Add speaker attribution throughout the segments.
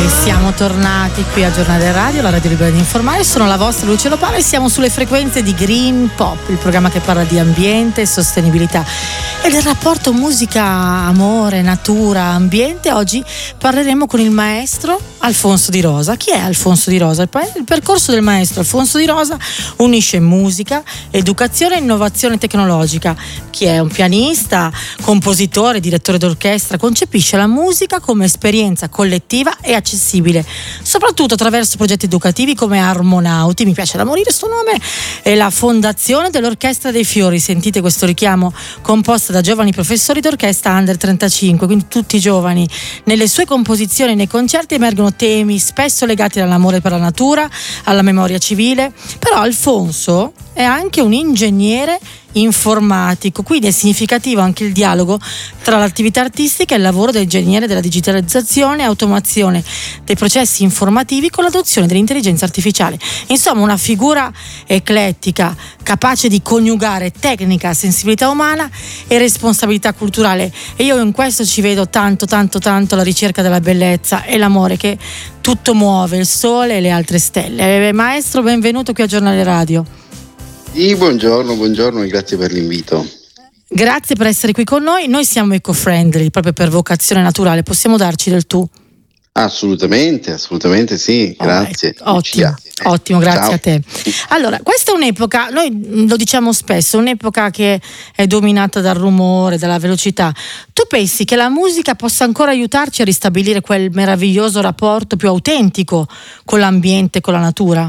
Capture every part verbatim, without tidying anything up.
Speaker 1: Siamo tornati qui a Giornale Radio, la radio libera di informare. Sono la vostra Lucia Lopara e siamo sulle frequenze di Green Pop, il programma che parla di ambiente, sostenibilità e del rapporto musica, amore, natura, ambiente. Oggi parleremo con il maestro Alfonso Di Rosa. Chi è Alfonso Di Rosa? Il percorso del maestro Alfonso Di Rosa unisce musica, educazione e innovazione tecnologica. Chi è un pianista, compositore, direttore d'orchestra, concepisce la musica come esperienza collettiva e accessibile, soprattutto attraverso progetti educativi come Armonauti, mi piace da morire sto nome, e la fondazione dell'Orchestra dei Fiori. Sentite questo richiamo, composta da giovani professori d'orchestra under trentacinque, quindi tutti giovani. Nelle sue composizioni e nei concerti emergono temi spesso legati all'amore per la natura, alla memoria civile, però Alfonso è anche un ingegnere informatico, quindi è significativo anche il dialogo tra l'attività artistica e il lavoro del ingegnere della digitalizzazione e automazione dei processi informativi con l'adozione dell'intelligenza artificiale. Insomma, una figura eclettica, capace di coniugare tecnica, sensibilità umana e responsabilità culturale, e io in questo ci vedo tanto tanto tanto la ricerca della bellezza e l'amore che tutto muove, il sole e le altre stelle. Maestro, benvenuto qui a Giornale Radio.
Speaker 2: Sì, buongiorno, buongiorno e grazie per l'invito.
Speaker 1: Grazie per essere qui con noi. Noi siamo eco-friendly, proprio per vocazione naturale. Possiamo darci del tu?
Speaker 2: Assolutamente, assolutamente sì, grazie.
Speaker 1: Oh, ottimo, ottimo, grazie Ciao. A te. Allora, questa è un'epoca, noi lo diciamo spesso, un'epoca che è dominata dal rumore, dalla velocità. Tu pensi che la musica possa ancora aiutarci a ristabilire quel meraviglioso rapporto più autentico con l'ambiente, con la natura?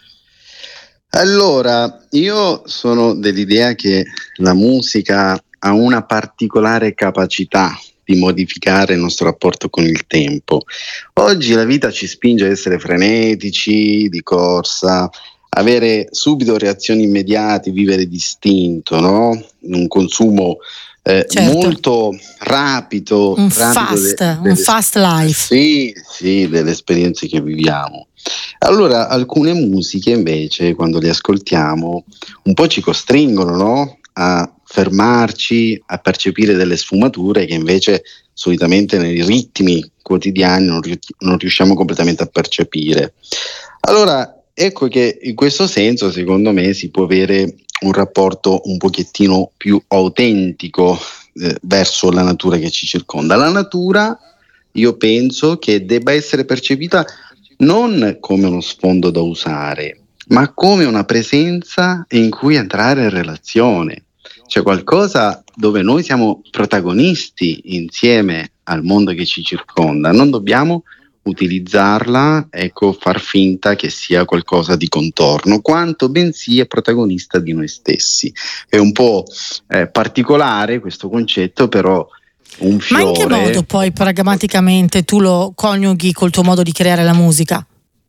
Speaker 2: Allora, io sono dell'idea che la musica ha una particolare capacità di modificare il nostro rapporto con il tempo. Oggi la vita ci spinge a essere frenetici, di corsa, avere subito reazioni immediate, vivere distinto, no? Un consumo eh, certo. molto rapido,
Speaker 1: un
Speaker 2: rapido
Speaker 1: fast,
Speaker 2: de-
Speaker 1: un
Speaker 2: delle,
Speaker 1: fast life.
Speaker 2: Sì, sì, delle esperienze che viviamo. Allora, alcune musiche invece, quando le ascoltiamo, un po' ci costringono, no? A fermarci, a percepire delle sfumature che invece solitamente nei ritmi quotidiani non, ri- non riusciamo completamente a percepire. Allora, ecco che in questo senso, secondo me, si può avere un rapporto un pochettino più autentico eh, verso la natura che ci circonda. La natura, io penso che debba essere percepita non come uno sfondo da usare, ma come una presenza in cui entrare in relazione, cioè qualcosa dove noi siamo protagonisti insieme al mondo che ci circonda. Non dobbiamo utilizzarla, ecco, far finta che sia qualcosa di contorno, quanto bensì è protagonista di noi stessi. È un po' eh, particolare questo concetto, però un fiore.
Speaker 1: Ma in che modo poi pragmaticamente tu lo coniughi col tuo modo di creare la musica?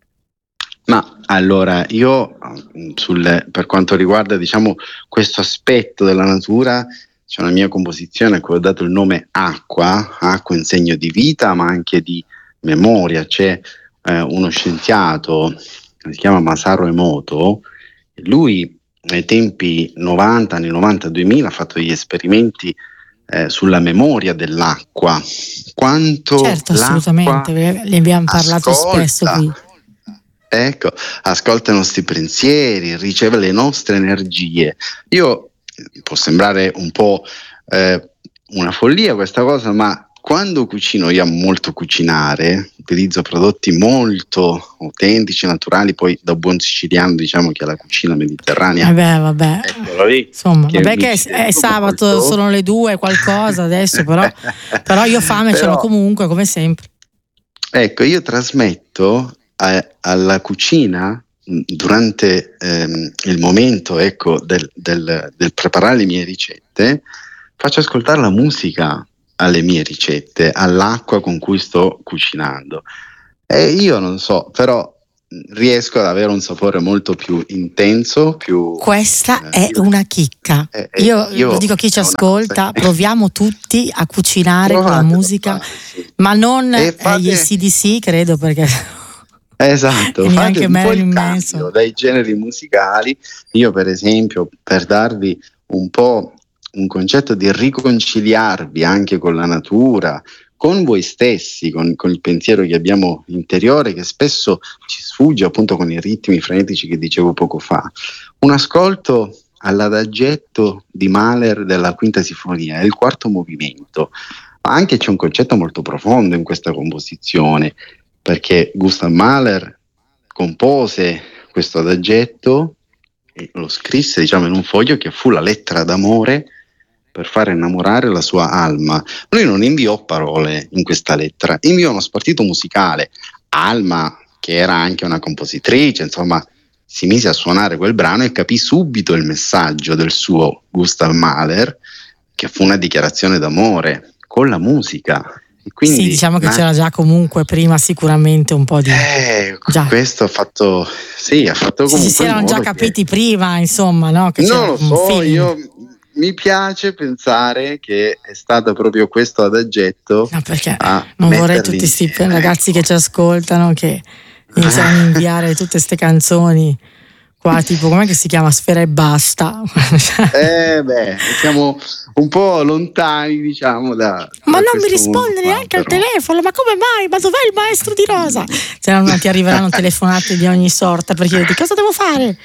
Speaker 2: Ma allora io sul, per quanto riguarda diciamo questo aspetto della natura, c'è una mia composizione a cui ho dato il nome Acqua, acqua in segno di vita ma anche di memoria. C'è eh, uno scienziato che si chiama Masaru Emoto, lui nei tempi novanta, anni novanta duemila ha fatto degli esperimenti Eh, sulla memoria dell'acqua, quanto
Speaker 1: certo, assolutamente, ne abbiamo parlato
Speaker 2: ascolta,
Speaker 1: spesso qui.
Speaker 2: Ecco, ascolta i nostri pensieri, riceve le nostre energie. Io può sembrare un po' eh, una follia questa cosa, ma quando cucino, io amo molto cucinare, utilizzo prodotti molto autentici, naturali, poi da buon siciliano diciamo che la cucina mediterranea.
Speaker 1: Eh beh, vabbè.
Speaker 2: Lì,
Speaker 1: Insomma, che vabbè che è, è sabato, molto. Sono le due qualcosa adesso, però, però io fame però, ce l'ho comunque, come sempre.
Speaker 2: Ecco, io trasmetto a, alla cucina durante ehm, il momento, ecco, del, del, del preparare le mie ricette, faccio ascoltare la musica alle mie ricette, all'acqua con cui sto cucinando, e io non so, però riesco ad avere un sapore molto più intenso, più
Speaker 1: questa
Speaker 2: eh,
Speaker 1: è una chicca. Eh, io, io lo dico a chi ci ascolta, proviamo tutti a cucinare con la musica, fare, sì. Ma non fate... gli A C D C, credo, perché
Speaker 2: esatto,
Speaker 1: neanche Marilyn Manson.
Speaker 2: Dai generi musicali. Io per esempio, per darvi un po' un concetto di riconciliarvi anche con la natura, con voi stessi, con, con il pensiero che abbiamo interiore, che spesso ci sfugge appunto con i ritmi frenetici che dicevo poco fa. Un ascolto all'adagetto di Mahler della Quinta Sinfonia, è il quarto movimento. Ma anche c'è un concetto molto profondo in questa composizione, perché Gustav Mahler compose questo adagetto e lo scrisse, diciamo, in un foglio che fu la lettera d'amore per far innamorare la sua Alma. Lui non inviò parole in questa lettera, inviò uno spartito musicale. Alma, che era anche una compositrice, insomma, si mise a suonare quel brano e capì subito il messaggio del suo Gustav Mahler, che fu una dichiarazione d'amore con la musica. E quindi,
Speaker 1: sì, diciamo che
Speaker 2: ma...
Speaker 1: c'era già comunque prima sicuramente un po' di...
Speaker 2: Eh,
Speaker 1: già.
Speaker 2: Questo ha fatto... Sì, ha fatto comunque...
Speaker 1: Sì, si erano già capiti
Speaker 2: che...
Speaker 1: prima, insomma, no? Che
Speaker 2: non lo so,
Speaker 1: film.
Speaker 2: io... Mi piace pensare che è stato proprio questo adagetto.
Speaker 1: No, perché non vorrei tutti questi ragazzi che ci ascoltano che iniziano a inviare tutte ste canzoni qua, tipo com'è che si chiama? Sfera e basta.
Speaker 2: Eh beh, siamo un po' lontani, diciamo, da...
Speaker 1: Ma
Speaker 2: da
Speaker 1: non mi risponde neanche al telefono, ma come mai? Ma dov'è il maestro di Rosa? Cioè, non ti arriveranno telefonate di ogni sorta per chiederti cosa devo fare.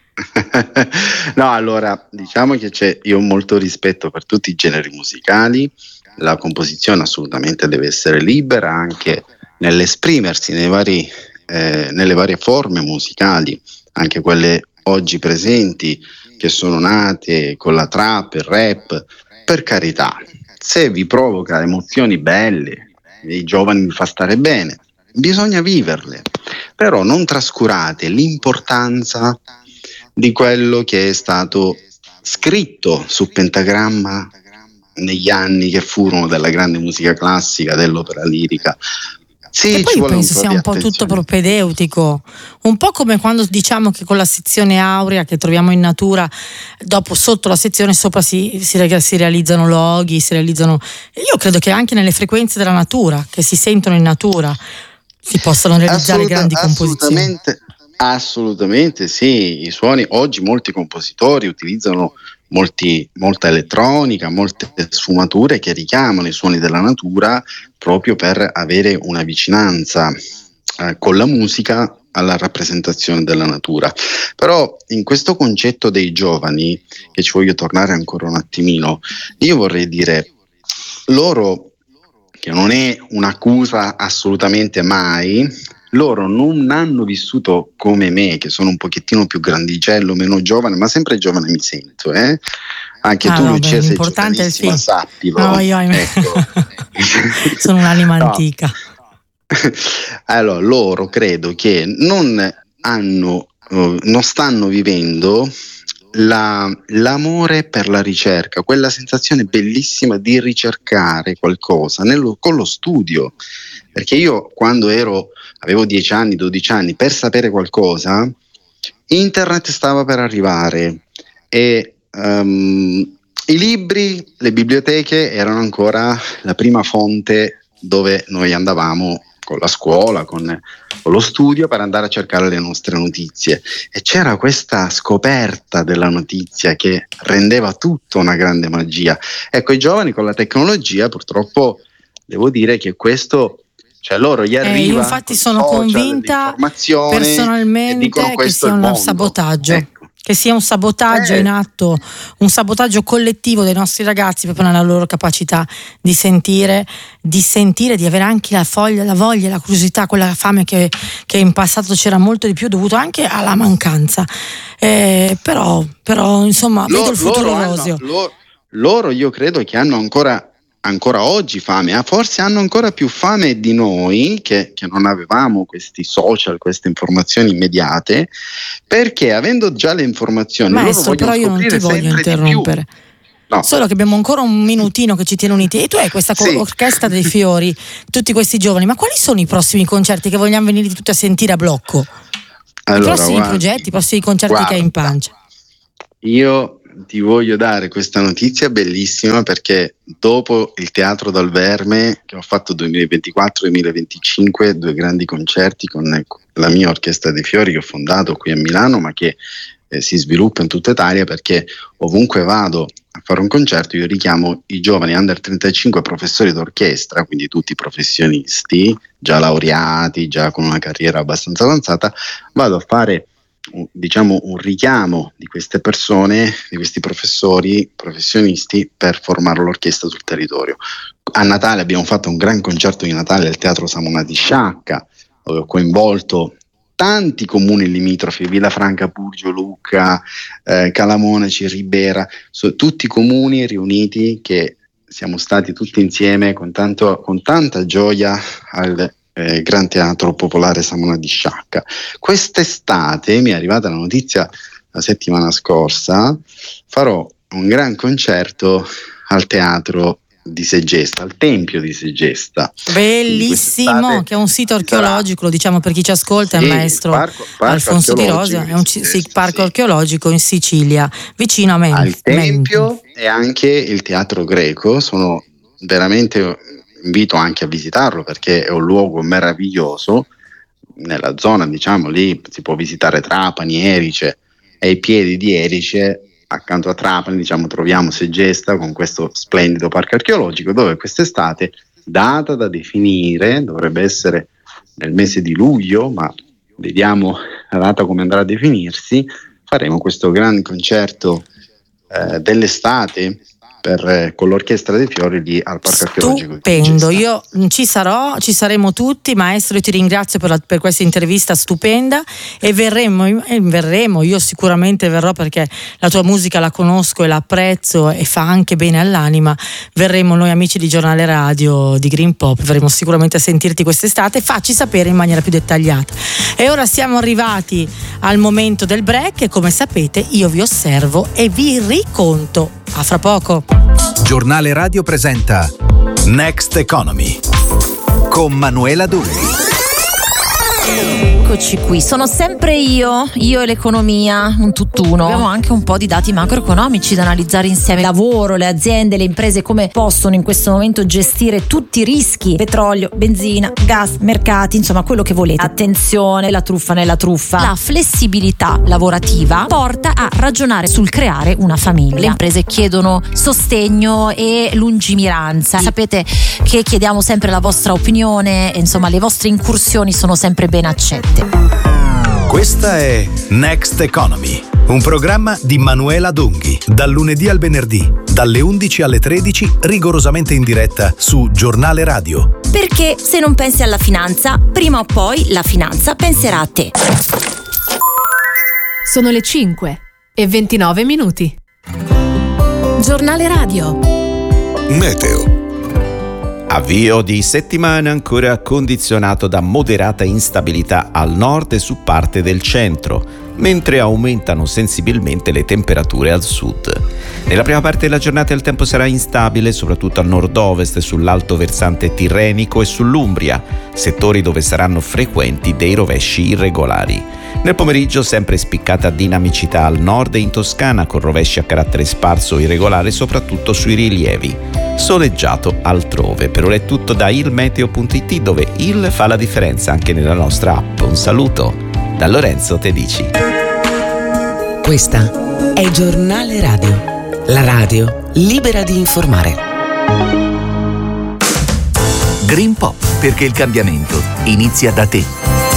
Speaker 2: No, allora diciamo che c'è, io ho molto rispetto per tutti i generi musicali, la composizione assolutamente deve essere libera anche nell'esprimersi nei vari, eh, nelle varie forme musicali, anche quelle oggi presenti che sono nate con la trap, il rap, per carità, se vi provoca emozioni belle, i giovani vi fa stare bene, bisogna viverle, però non trascurate l'importanza di quello che è stato scritto su pentagramma negli anni che furono della grande musica classica, dell'opera lirica. Sì,
Speaker 1: e poi
Speaker 2: ci vuole
Speaker 1: penso
Speaker 2: un po'
Speaker 1: sia
Speaker 2: di
Speaker 1: un po' tutto
Speaker 2: attenzione.
Speaker 1: propedeutico, un po' come quando diciamo che con la sezione aurea che troviamo in natura, dopo sotto la sezione sopra si, si, si realizzano loghi, si realizzano. Io credo che anche nelle frequenze della natura, che si sentono in natura, si possano realizzare
Speaker 2: Assoluta,
Speaker 1: grandi composizioni.
Speaker 2: Assolutamente. Assolutamente sì, i suoni, oggi molti compositori utilizzano molti, molta elettronica, molte sfumature che richiamano i suoni della natura proprio per avere una vicinanza eh, con la musica alla rappresentazione della natura. Però in questo concetto dei giovani, che ci voglio tornare ancora un attimino, io vorrei dire loro, che non è un'accusa assolutamente mai, loro non hanno vissuto come me, che sono un pochettino più grandicello, meno giovane, ma sempre giovane mi sento, eh? Anche
Speaker 1: ah,
Speaker 2: tu,
Speaker 1: no,
Speaker 2: Lucia,
Speaker 1: beh,
Speaker 2: sei
Speaker 1: l'importante è il film.
Speaker 2: Sappilo.
Speaker 1: No, io
Speaker 2: ecco.
Speaker 1: sono un'anima
Speaker 2: no.
Speaker 1: antica.
Speaker 2: Allora, loro credo che non hanno, uh, non stanno vivendo la, l'amore per la ricerca, quella sensazione bellissima di ricercare qualcosa nello, con lo studio. Perché io quando ero avevo dieci anni, dodici anni, per sapere qualcosa, internet stava per arrivare e um, i libri, le biblioteche erano ancora la prima fonte dove noi andavamo con la scuola, con, con lo studio per andare a cercare le nostre notizie, e c'era questa scoperta della notizia che rendeva tutto una grande magia. Ecco, i giovani con la tecnologia purtroppo devo dire che questo, cioè loro gli arriva,
Speaker 1: eh, io infatti sono
Speaker 2: social,
Speaker 1: convinta personalmente che sia un sabotaggio, ecco. Che sia un sabotaggio eh. in atto, un sabotaggio collettivo dei nostri ragazzi proprio nella loro capacità di sentire, di sentire, di avere anche la foglia, la voglia, la curiosità, quella fame che, che in passato c'era molto di più, dovuto anche alla mancanza. Eh, però, però insomma,
Speaker 2: loro,
Speaker 1: vedo il futuro roseo.
Speaker 2: Loro, loro io credo che hanno ancora ancora oggi fame, eh? Forse hanno ancora più fame di noi che, che non avevamo questi social, queste informazioni immediate, perché avendo già le informazioni,
Speaker 1: Maestro,
Speaker 2: loro vogliono
Speaker 1: però io non ti voglio interrompere. No. Solo che abbiamo ancora un minutino che ci tiene uniti, e tu hai questa sì. orchestra dei fiori, tutti questi giovani, ma quali sono i prossimi concerti che vogliamo venire tutti a sentire a blocco? Allora, I prossimi guarda, progetti, i prossimi concerti guarda, che hai in pancia?
Speaker 2: Io ti voglio dare questa notizia bellissima, perché dopo il Teatro dal Verme, che ho fatto duemilaventiquattro duemilaventicinque, due grandi concerti con la mia orchestra dei fiori che ho fondato qui a Milano, ma che eh, si sviluppa in tutta Italia, perché ovunque vado a fare un concerto io richiamo i giovani under trentacinque professori d'orchestra, quindi tutti professionisti, già laureati, già con una carriera abbastanza avanzata, vado a fare diciamo un richiamo di queste persone, di questi professori professionisti per formare l'orchestra sul territorio. A Natale abbiamo fatto un gran concerto di Natale al Teatro Samona di Sciacca, dove ho coinvolto tanti comuni limitrofi, Villafranca, Burgio, Lucca, eh, Calamonaci, Ribera, so, tutti comuni riuniti che siamo stati tutti insieme con, tanto, con tanta gioia al Eh, Gran Teatro Popolare Samona di Sciacca. Quest'estate mi è arrivata la notizia la settimana scorsa, farò un gran concerto al teatro di Segesta, al Tempio di Segesta.
Speaker 1: Bellissimo, che è un sito archeologico, lo diciamo per chi ci ascolta, sì, è il maestro parco, parco Alfonso Di Rosa, è un c- sì, parco sì. archeologico in Sicilia, vicino a Memphis.
Speaker 2: Al Tempio e anche il Teatro Greco, sono veramente... invito anche a visitarlo perché è un luogo meraviglioso. Nella zona, diciamo, lì si può visitare Trapani, Erice, e ai piedi di Erice, accanto a Trapani, diciamo, troviamo Segesta con questo splendido parco archeologico, dove quest'estate, data da definire, dovrebbe essere nel mese di luglio, ma vediamo la data come andrà a definirsi, faremo questo grande concerto eh, dell'estate Per, eh, con l'Orchestra dei Fiori lì al Parco Archeologico.
Speaker 1: Stupendo, io ci sarò, ci saremo tutti, maestro, io ti ringrazio per, la, per questa intervista stupenda e verremo, e verremo, io sicuramente verrò perché la tua musica la conosco e la apprezzo e fa anche bene all'anima. Verremo noi amici di Giornale Radio di Green Pop, verremo sicuramente a sentirti quest'estate, facci sapere in maniera più dettagliata. E ora siamo arrivati al momento del break e come sapete io vi osservo e vi riconto. A fra poco.
Speaker 3: Giornale Radio presenta Next Economy con Manuela Dulli.
Speaker 4: Eccoci qui, sono sempre io, io e l'economia, un tutt'uno. Abbiamo anche un po' di dati macroeconomici da analizzare insieme. Lavoro, le aziende, le imprese come possono in questo momento gestire tutti i rischi, petrolio, benzina, gas, mercati, insomma quello che volete. Attenzione, la truffa nella truffa. La flessibilità lavorativa porta a ragionare sul creare una famiglia. Le imprese chiedono sostegno e lungimiranza. Sapete che chiediamo sempre la vostra opinione, insomma le vostre incursioni sono sempre ben accette.
Speaker 3: Questa è Next Economy, un programma di Manuela Dunghi, dal lunedì al venerdì, dalle undici alle tredici, rigorosamente in diretta su Giornale Radio.
Speaker 4: Perché se non pensi alla finanza, prima o poi la finanza penserà a te.
Speaker 5: Sono le cinque e ventinove minuti. Giornale Radio.
Speaker 6: Meteo. Avvio di settimana ancora condizionato da moderata instabilità al nord e su parte del centro, mentre aumentano sensibilmente le temperature al sud. Nella prima parte della giornata il tempo sarà instabile, soprattutto a nord-ovest, sull'alto versante tirrenico e sull'Umbria, settori dove saranno frequenti dei rovesci irregolari. Nel pomeriggio sempre spiccata dinamicità al nord e in Toscana, con rovesci a carattere sparso o irregolare soprattutto sui rilievi. Soleggiato altrove. Per ora è tutto da ilmeteo punto it, dove il fa la differenza anche nella nostra app. Un saluto da Lorenzo Tedici.
Speaker 7: Questa è Giornale Radio, la radio libera di informare.
Speaker 3: Green Pop, perché il cambiamento inizia da te.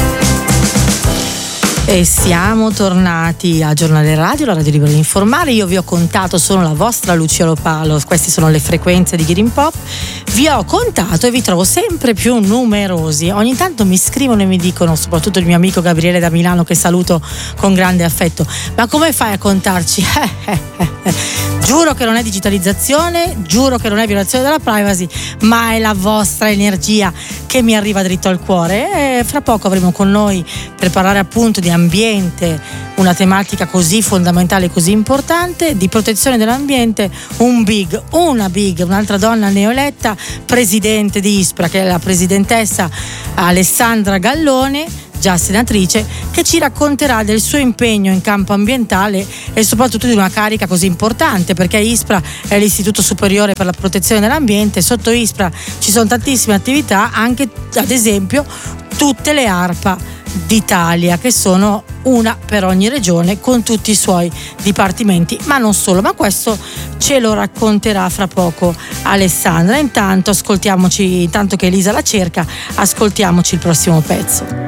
Speaker 1: E siamo tornati a Giornale Radio, la radio libera di informare. Io vi ho contato, sono la vostra Lucia Lopalo, queste sono le frequenze di Green Pop. Vi ho contato e vi trovo sempre più numerosi. Ogni tanto mi scrivono e mi dicono, soprattutto il mio amico Gabriele da Milano, che saluto con grande affetto: ma come fai a contarci? Giuro che non è digitalizzazione, giuro che non è violazione della privacy, ma è la vostra energia che mi arriva dritto al cuore. E fra poco avremo con noi, per parlare appunto di ambiente, una tematica così fondamentale, così importante, di protezione dell'ambiente, un big, una big, un'altra donna neoletta, presidente di ISPRA, che è la presidentessa Alessandra Gallone, già senatrice, che ci racconterà del suo impegno in campo ambientale e soprattutto di una carica così importante, perché ISPRA è l'Istituto Superiore per la Protezione dell'Ambiente. Sotto ISPRA ci sono tantissime attività, anche ad esempio tutte le ARPA d'Italia, che sono una per ogni regione con tutti i suoi dipartimenti, ma non solo, ma questo ce lo racconterà fra poco Alessandra. Intanto ascoltiamoci, intanto che Elisa la cerca, ascoltiamoci il prossimo pezzo.